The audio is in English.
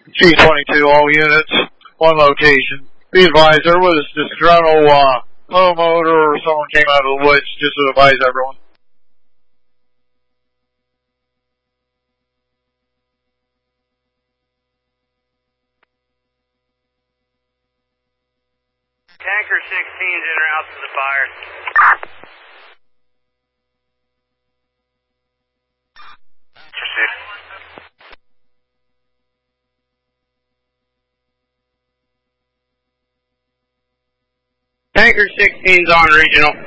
G22, all units, one location. Be advised, there was disgruntled homeowner or someone came out of the woods, just to advise everyone. Tanker 16's en route to the fire. Tanker 16's on regional.